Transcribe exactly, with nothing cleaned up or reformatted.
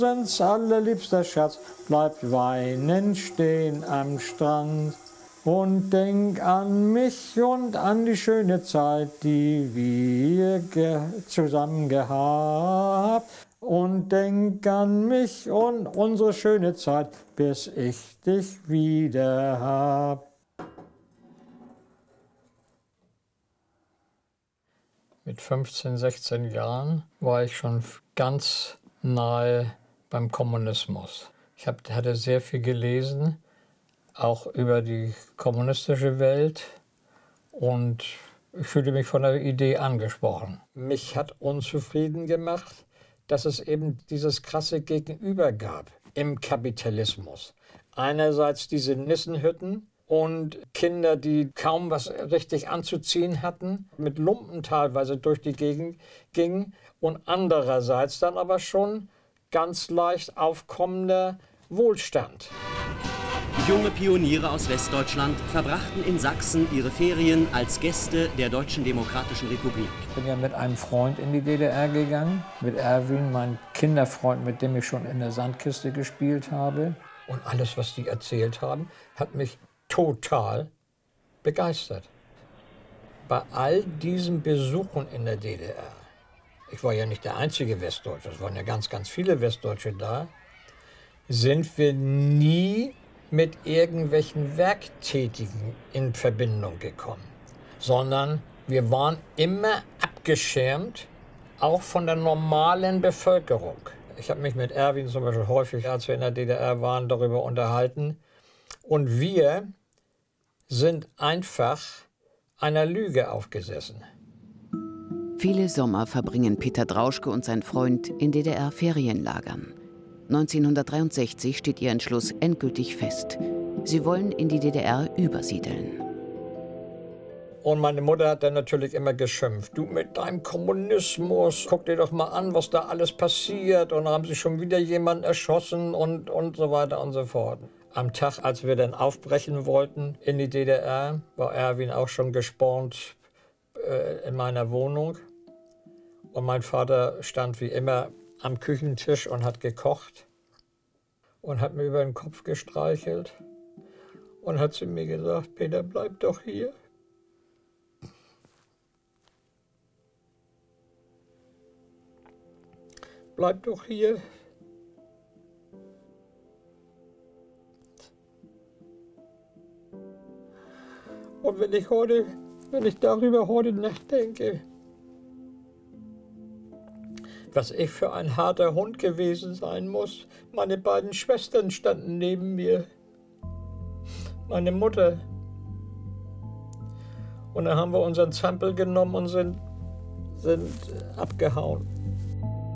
Unser allerliebster Schatz bleibt weinend stehen am Strand. Und denk an mich und an die schöne Zeit, die wir ge zusammen gehabt. Und denk an mich und unsere schöne Zeit, bis ich dich wieder hab. Mit fünfzehn, sechzehn Jahren war ich schon ganz nahe beim Kommunismus. Ich hab, hatte sehr viel gelesen, auch über die kommunistische Welt, und ich fühlte mich von der Idee angesprochen. Mich hat unzufrieden gemacht, dass es eben dieses krasse Gegenüber gab im Kapitalismus. Einerseits diese Nissenhütten und Kinder, die kaum was richtig anzuziehen hatten, mit Lumpen teilweise durch die Gegend gingen, und andererseits dann aber schon ganz leicht aufkommender Wohlstand. Junge Pioniere aus Westdeutschland verbrachten in Sachsen ihre Ferien als Gäste der Deutschen Demokratischen Republik. Ich bin ja mit einem Freund in die D D R gegangen, mit Erwin, mein Kinderfreund, mit dem ich schon in der Sandkiste gespielt habe. Und alles, was die erzählt haben, hat mich total begeistert. Bei all diesen Besuchen in der D D R, ich war ja nicht der einzige Westdeutsche, es waren ja ganz, ganz viele Westdeutsche da, sind wir nie mit irgendwelchen Werktätigen in Verbindung gekommen, sondern wir waren immer abgeschirmt, auch von der normalen Bevölkerung. Ich habe mich mit Erwin zum Beispiel häufig, als wir in der D D R waren, darüber unterhalten. Und wir sind einfach einer Lüge aufgesessen. Viele Sommer verbringen Peter Drauschke und sein Freund in D D R-Ferienlagern. neunzehnhundertdreiundsechzig steht ihr Entschluss endgültig fest. Sie wollen in die D D R übersiedeln. Und meine Mutter hat dann natürlich immer geschimpft. Du mit deinem Kommunismus, guck dir doch mal an, was da alles passiert. Und dann haben sie schon wieder jemanden erschossen und, und so weiter und so fort. Am Tag, als wir dann aufbrechen wollten in die D D R, war Erwin auch schon gespornt äh, in meiner Wohnung. Und mein Vater stand wie immer am Küchentisch und hat gekocht und hat mir über den Kopf gestreichelt und hat zu mir gesagt, Peter, bleib doch hier. Bleib doch hier. Und wenn ich heute, wenn ich darüber heute nachdenke, was ich für ein harter Hund gewesen sein muss. Meine beiden Schwestern standen neben mir. Meine Mutter. Und dann haben wir unseren Zampel genommen und sind, sind abgehauen.